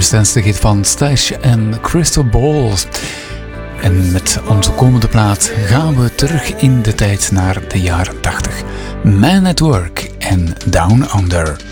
recentste hit van Stash en Crystal Balls. En met onze komende plaat gaan we terug in de tijd naar de jaren 80. Man at Work en Down Under.